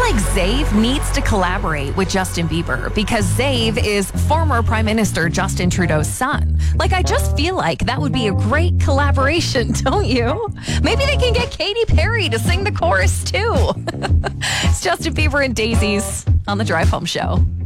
like Zave needs to collaborate with Justin Bieber because Zave is former Prime Minister Justin Trudeau's son. Like, I just feel like that would be a great collaboration, don't you? Maybe they can get Katy Perry to sing the chorus too. It's Justin Bieber and Daisies on the Drive Home Show.